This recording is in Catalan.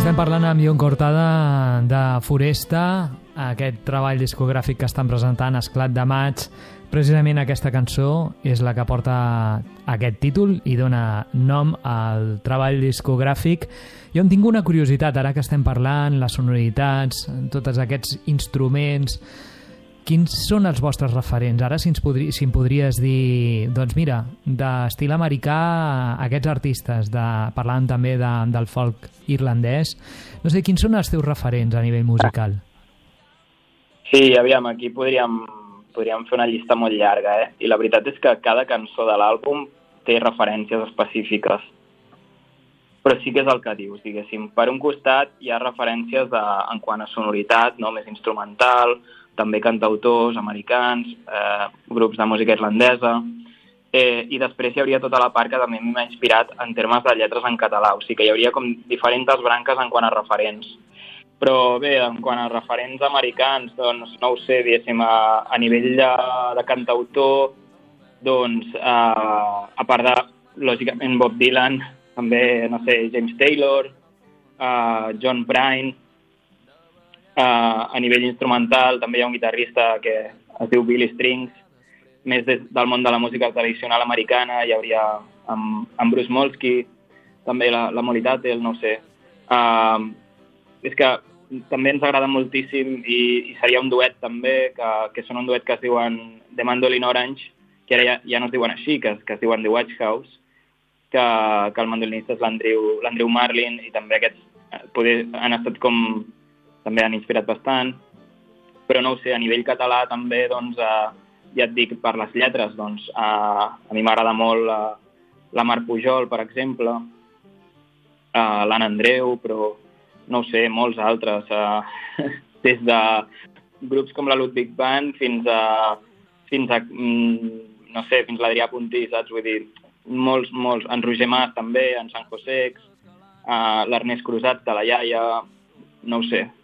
Estem parlant amb Jon Cortada de Foresta, aquest treball discogràfic que estan presentant, Esclat de maig. Precisament aquesta cançó és la que porta aquest títol i dona nom al treball discogràfic. Jo en tinc una curiositat, ara que estem parlant, les sonoritats, tots aquests instruments. Quins són els vostres referents? Ara, si em podries dir, doncs mira, d'estil americà, aquests artistes, parlant també del folk irlandès, no sé, quins són els teus referents a nivell musical? Sí, aviam, aquí podríem fer una llista molt llarga, I la veritat és que cada cançó de l'àlbum té referències específiques. Però sí que és el que dius, diguéssim. Per un costat hi ha referències en quant a sonoritat, no? Més instrumental, també cantautors americans, grups de música irlandesa, i després hi hauria tota la part que també m'ha inspirat en termes de lletres en català, o sigui que hi hauria com diferents branques en quant a referents. Però bé, en quant a referents americans, doncs no ho sé, diguéssim, a nivell de cantautor, doncs a part de, lògicament, Bob Dylan, també, no sé, James Taylor, John Prine. A nivell instrumental també hi ha un guitarrista que es diu Billy Strings, més del món de la música tradicional americana. Hi hauria amb Bruce Molsky, també la Molly Tuttle, no ho sé. És que també ens agrada moltíssim i seria un duet també, que són un duet que es diuen The Mandolin Orange, que ara ja no es diuen així, que es diuen The Watch House, que el mandolinista és l'Andrew Marlin, i també aquests han estat com... també han inspirat bastant, però no ho sé, a nivell català també, doncs, ja et dic, per les lletres, doncs, a mi m'agrada molt la Mar Pujol, per exemple, l'Anna Andreu, però no ho sé, molts altres, des de grups com la Ludwig Band fins a no sé, fins l'Adrià Puntí, saps? Vull dir, molts, en Roger Mas també, en San Josex, l'Ernest Cruzat de la Iaia, no ho sé,